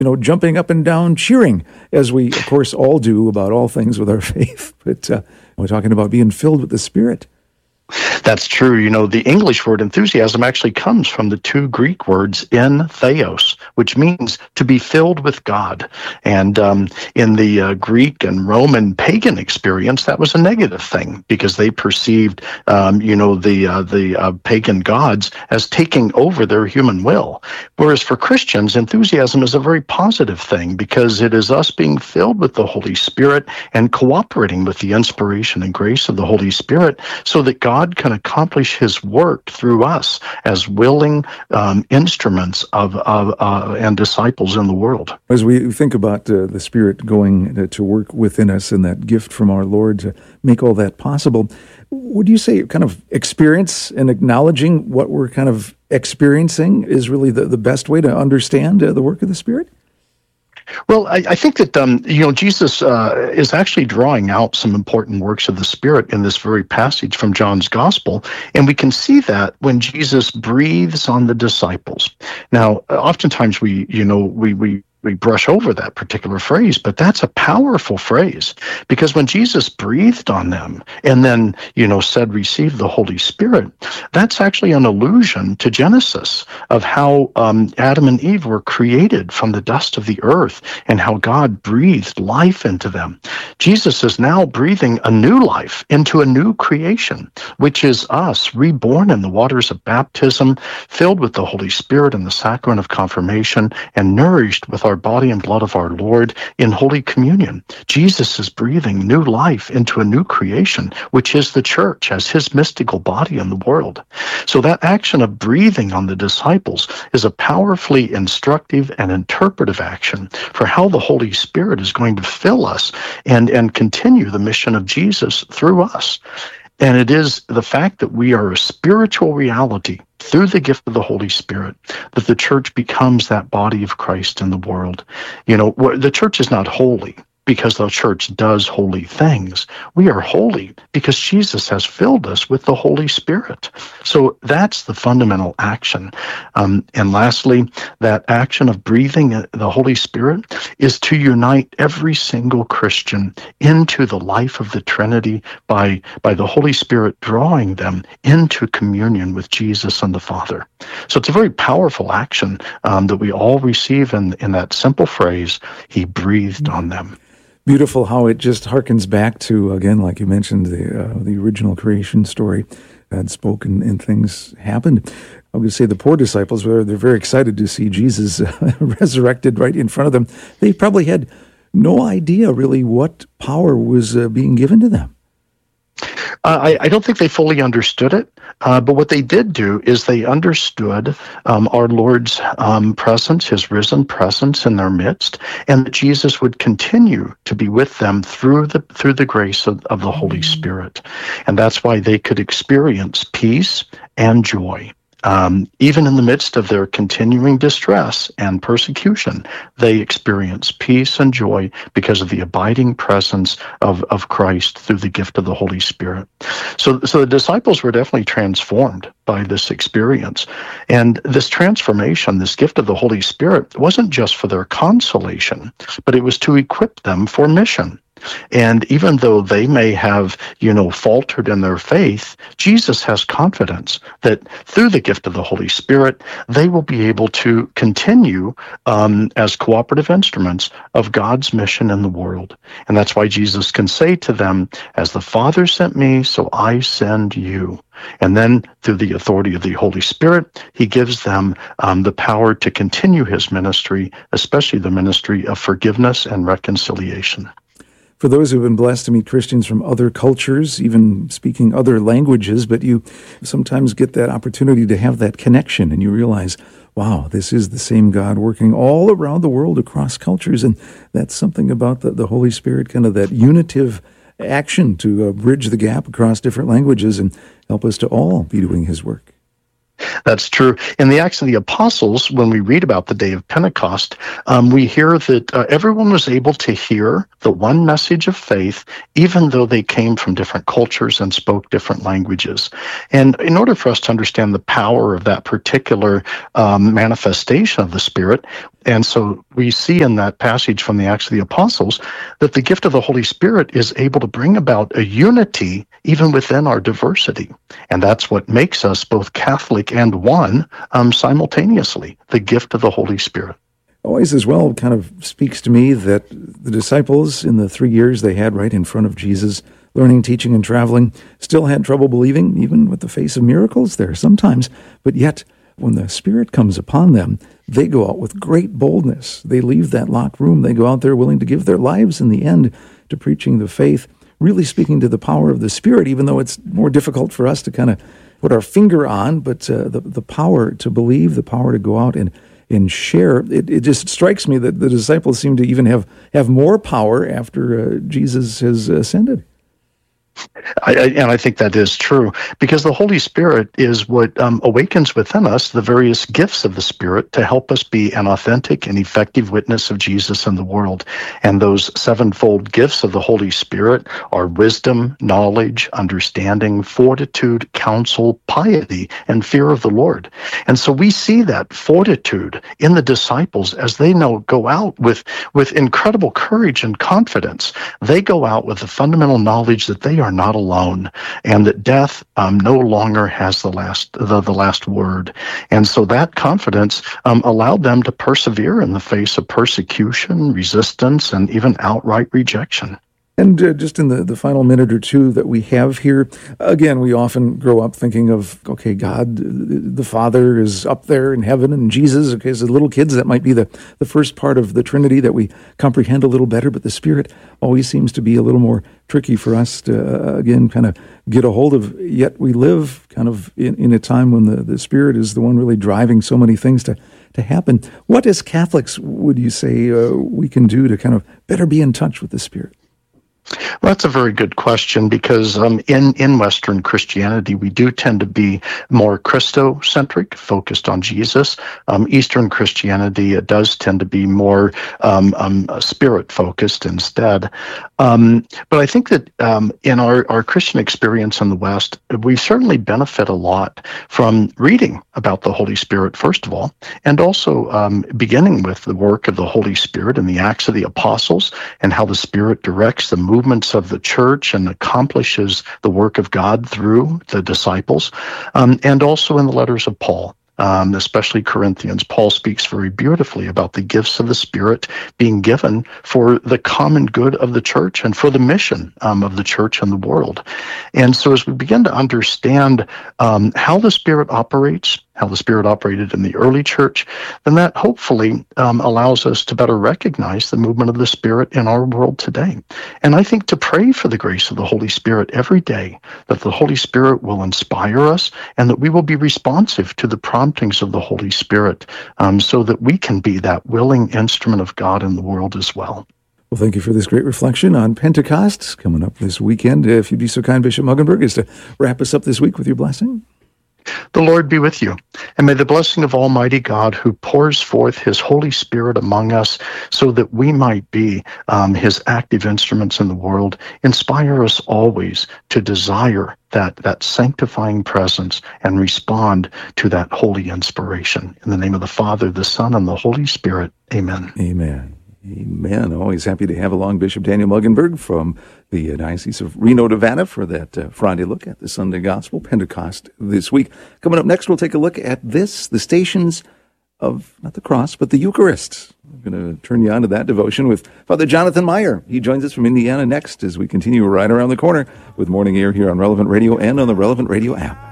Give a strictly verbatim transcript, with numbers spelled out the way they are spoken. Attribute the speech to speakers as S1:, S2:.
S1: you know, jumping up and down, cheering, as we, of course, all do about all things with our faith. But uh, we're talking about being filled with the Spirit.
S2: That's true. You know, the English word enthusiasm actually comes from the two Greek words en theos, which means to be filled with God. And um, in the uh, Greek and Roman pagan experience, that was a negative thing because they perceived, um, you know, the uh, the uh, pagan gods as taking over their human will. Whereas for Christians, enthusiasm is a very positive thing because it is us being filled with the Holy Spirit and cooperating with the inspiration and grace of the Holy Spirit so that God God can accomplish his work through us as willing um, instruments of, of uh, and disciples in the world.
S1: As we think about uh, the Spirit going to, to work within us and that gift from our Lord to make all that possible, would you say kind of experience and acknowledging what we're kind of experiencing is really the, the best way to understand uh, the work of the Spirit?
S2: Well, I, I think that, um, you know, Jesus uh, is actually drawing out some important works of the Spirit in this very passage from John's Gospel, and we can see that when Jesus breathes on the disciples. Now, oftentimes we, you know, we, we, we brush over that particular phrase, but that's a powerful phrase because when Jesus breathed on them and then, you know, said, receive the Holy Spirit, that's actually an allusion to Genesis of how um, Adam and Eve were created from the dust of the earth and how God breathed life into them. Jesus is now breathing a new life into a new creation, which is us reborn in the waters of baptism, filled with the Holy Spirit in the sacrament of confirmation, and nourished with our Our body and blood of our Lord in Holy Communion. Jesus is breathing new life into a new creation, which is the church as his mystical body in the world. So that action of breathing on the disciples is a powerfully instructive and interpretive action for how the Holy Spirit is going to fill us and, and continue the mission of Jesus through us. And it is the fact that we are a spiritual reality through the gift of the Holy Spirit that the church becomes that body of Christ in the world. You know, the church is not holy because the church does holy things. We are holy because Jesus has filled us with the Holy Spirit. So that's the fundamental action. Um, and lastly, that action of breathing the Holy Spirit is to unite every single Christian into the life of the Trinity by, by the Holy Spirit drawing them into communion with Jesus and the Father. So it's a very powerful action um, that we all receive in, in that simple phrase, he breathed on them.
S1: Beautiful how it just harkens back to, again, like you mentioned, the uh, the original creation story. God spoke and, and things happened. I would say the poor disciples, were they're very excited to see Jesus uh, resurrected right in front of them. They probably had no idea really what power was uh, being given to them.
S2: Uh, I, I don't think they fully understood it, uh, but what they did do is they understood um, our Lord's um, presence, his risen presence in their midst, and that Jesus would continue to be with them through the through the grace of, of the Holy Spirit. And that's why they could experience peace and joy. Um, even in the midst of their continuing distress and persecution, they experience peace and joy because of the abiding presence of, of Christ through the gift of the Holy Spirit. So, so the disciples were definitely transformed by this experience. And this transformation, this gift of the Holy Spirit, wasn't just for their consolation, but it was to equip them for mission. And even though they may have, you know, faltered in their faith, Jesus has confidence that through the gift of the Holy Spirit, they will be able to continue um, as cooperative instruments of God's mission in the world. And that's why Jesus can say to them, as the Father sent me, so I send you. And then through the authority of the Holy Spirit, he gives them um, the power to continue his ministry, especially the ministry of forgiveness and reconciliation.
S1: For those who have been blessed to meet Christians from other cultures, even speaking other languages, but you sometimes get that opportunity to have that connection and you realize, wow, this is the same God working all around the world across cultures. And that's something about the, the Holy Spirit, kind of that unitive action to uh, bridge the gap across different languages and help us to all be doing his work.
S2: That's true. In the Acts of the Apostles, when we read about the day of Pentecost, um, we hear that uh, everyone was able to hear the one message of faith, even though they came from different cultures and spoke different languages. And in order for us to understand the power of that particular um, manifestation of the Spirit, And so we see in that passage from the Acts of the Apostles that the gift of the Holy Spirit is able to bring about a unity even within our diversity. And that's what makes us both Catholic and one um, simultaneously, the gift of the Holy Spirit.
S1: Always as well kind of speaks to me that the disciples in the three years they had right in front of Jesus, learning, teaching, and traveling, still had trouble believing, even with the face of miracles there sometimes. But yet, when the Spirit comes upon them, they go out with great boldness. They leave that locked room. They go out there willing to give their lives in the end to preaching the faith, really speaking to the power of the Spirit, even though it's more difficult for us to kind of put our finger on, but uh, the, the power to believe, the power to go out and and share. It, it just strikes me that the disciples seem to even have, have more power after uh, Jesus has ascended.
S2: I, I, and I think that is true, because the Holy Spirit is what um, awakens within us the various gifts of the Spirit to help us be an authentic and effective witness of Jesus in the world. And those sevenfold gifts of the Holy Spirit are wisdom, knowledge, understanding, fortitude, counsel, piety, and fear of the Lord. And so we see that fortitude in the disciples as they know go out with, with incredible courage and confidence. They go out with the fundamental knowledge that they are not alone, and that death um, no longer has the last the, the last word. And so that confidence um, allowed them to persevere in the face of persecution, resistance, and even outright rejection.
S1: And uh, just in the, the final minute or two that we have here, again, we often grow up thinking of, okay, God, the Father is up there in heaven, and Jesus, okay, as little kids, that might be the, the first part of the Trinity that we comprehend a little better, but the Spirit always seems to be a little more tricky for us to, uh, again, kind of get a hold of. Yet we live kind of in, in a time when the, the Spirit is the one really driving so many things to, to happen. What as Catholics would you say uh, we can do to kind of better be in touch with the Spirit?
S2: Well, that's a very good question, because um, in, in Western Christianity, we do tend to be more Christocentric, focused on Jesus. Um, Eastern Christianity, it does tend to be more um, um, Spirit-focused instead. Um, but I think that um, in our, our Christian experience in the West, we certainly benefit a lot from reading about the Holy Spirit, first of all, and also um, beginning with the work of the Holy Spirit in the Acts of the Apostles and how the Spirit directs the movements of the church and accomplishes the work of God through the disciples, um, and also in the letters of Paul. Um, especially Corinthians, Paul speaks very beautifully about the gifts of the Spirit being given for the common good of the church and for the mission um, of the church and the world. And so as we begin to understand um, how the Spirit operates, how the Spirit operated in the early church, then that hopefully um, allows us to better recognize the movement of the Spirit in our world today. And I think to pray for the grace of the Holy Spirit every day, that the Holy Spirit will inspire us and that we will be responsive to the promptings of the Holy Spirit, um, so that we can be that willing instrument of God in the world as well.
S1: Well, thank you for this great reflection on Pentecost coming up this weekend. If you'd be so kind, Bishop Muggenberg, is to wrap us up this week with your blessing.
S2: The Lord be with you, and may the blessing of Almighty God, who pours forth His Holy Spirit among us so that we might be um, His active instruments in the world, inspire us always to desire that, that sanctifying presence and respond to that holy inspiration. In the name of the Father, the Son, and the Holy Spirit, amen.
S1: Amen. Amen. Always happy to have along Bishop Daniel Muggenberg from the Diocese of Reno, Nevada, for that uh, Friday look at the Sunday Gospel, Pentecost this week. Coming up next, we'll take a look at this, the Stations of, not the Cross, but the Eucharist. I'm going to turn you on to that devotion with Father Jonathan Meyer. He joins us from Indiana next as we continue right around the corner with Morning Air here on Relevant Radio and on the Relevant Radio app.